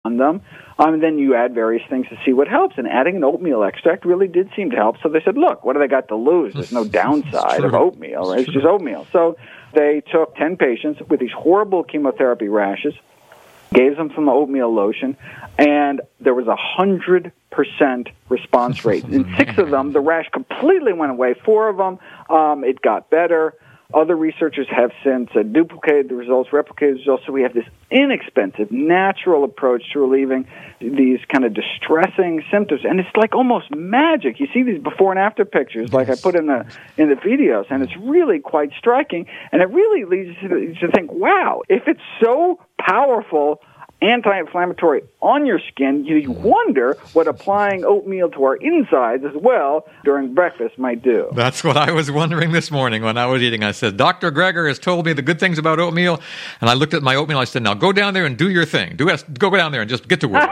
on them. And then you add various things to see what helps. And adding an oatmeal extract really did seem to help. So they said, look, what do they got to lose? There's no downside of oatmeal, right? It's just oatmeal. So they took 10 patients with these horrible chemotherapy rashes, gave them some oatmeal lotion, and there was 100% response rate. In 6 of them, the rash completely went away. 4 of them, it got better. Other researchers have since duplicated the results, replicated the results, so we have this inexpensive, natural approach to relieving these kind of distressing symptoms. And it's like almost magic. You see these before and after pictures, like I put in the videos, and it's really quite striking. And it really leads you to think, wow, if it's so powerful, anti-inflammatory on your skin, you wonder what applying oatmeal to our insides as well during breakfast might do. That's what I was wondering this morning when I was eating. I said, Dr. Greger has told me the good things about oatmeal, and I looked at my oatmeal. I said, now go down there and do your thing. Go down there and just get to work.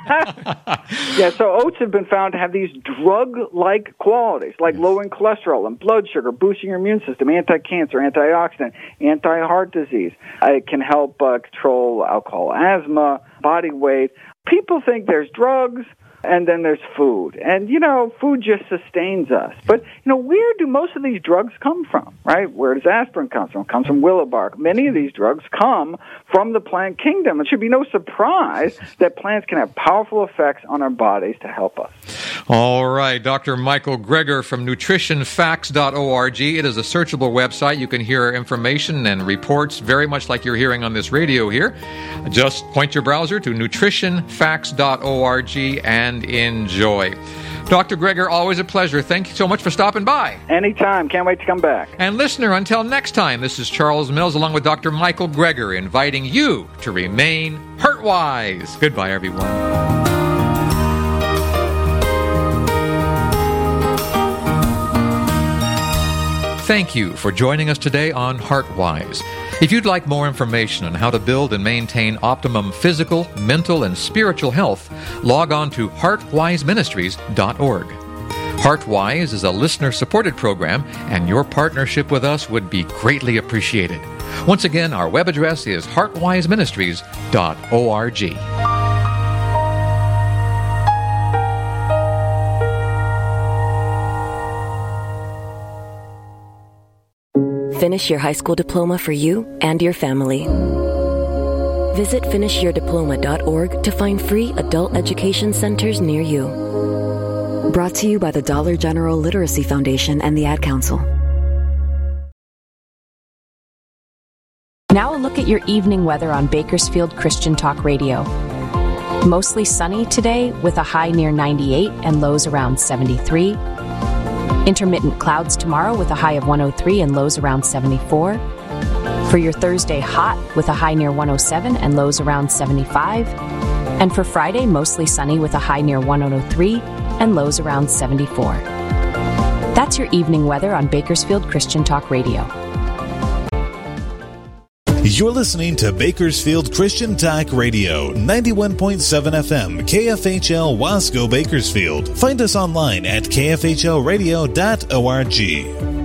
Yeah, so oats have been found to have these drug-like qualities, like lowering cholesterol and blood sugar, boosting your immune system, anti-cancer, antioxidant, anti-heart disease. It can help control alcohol, asthma, body weight. People think there's drugs and then there's food. And, food just sustains us. But, where do most of these drugs come from, right? Where does aspirin come from? It comes from willow bark. Many of these drugs come from the plant kingdom. It should be no surprise that plants can have powerful effects on our bodies to help us. All right, Dr. Michael Greger from nutritionfacts.org. It is a searchable website. You can hear information and reports very much like you're hearing on this radio here. Just point your browser to nutritionfacts.org and enjoy. Dr. Greger, always a pleasure. Thank you so much for stopping by. Anytime. Can't wait to come back. And listener, until next time, this is Charles Mills along with Dr. Michael Greger inviting you to remain heart-wise. Goodbye, everyone. Thank you for joining us today on HeartWise. If you'd like more information on how to build and maintain optimum physical, mental, and spiritual health, log on to heartwiseministries.org. HeartWise is a listener-supported program, and your partnership with us would be greatly appreciated. Once again, our web address is heartwiseministries.org. Finish your high school diploma for you and your family. Visit finishyourdiploma.org to find free adult education centers near you. Brought to you by the Dollar General Literacy Foundation and the Ad Council. Now a look at your evening weather on Bakersfield Christian Talk Radio. Mostly sunny today with a high near 98 and lows around 73. Intermittent clouds tomorrow with a high of 103 and lows around 74. For your Thursday, hot with a high near 107 and lows around 75. And for Friday, mostly sunny with a high near 103 and lows around 74. That's your evening weather on Bakersfield Christian Talk Radio. You're listening to Bakersfield Christian Talk Radio, 91.7 FM, KFHL Wasco, Bakersfield. Find us online at kfhlradio.org.